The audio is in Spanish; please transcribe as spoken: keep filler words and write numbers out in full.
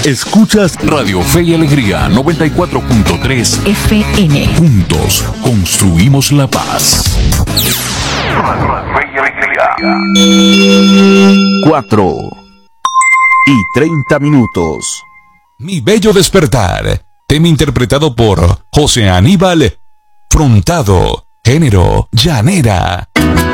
Escuchas Radio Fe y Alegría noventa y cuatro punto tres F M. Juntos construimos la paz. Cuatro y treinta minutos. Mi bello despertar, tema interpretado por José Aníbal Frontado, género llanera.